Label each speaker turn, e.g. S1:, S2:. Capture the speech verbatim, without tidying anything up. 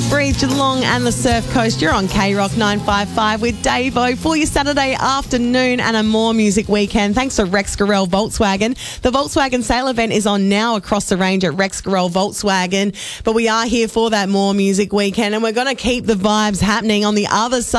S1: Breathe, Geelong and the Surf Coast. You're on K Rock nine five five with Davo for your Saturday afternoon and a More Music weekend. Thanks to Rex Gorell Volkswagen. The Volkswagen sale event is on now across the range at Rex Gorell Volkswagen. But we are here for that More Music weekend, and we're going to keep the vibes happening on the other side.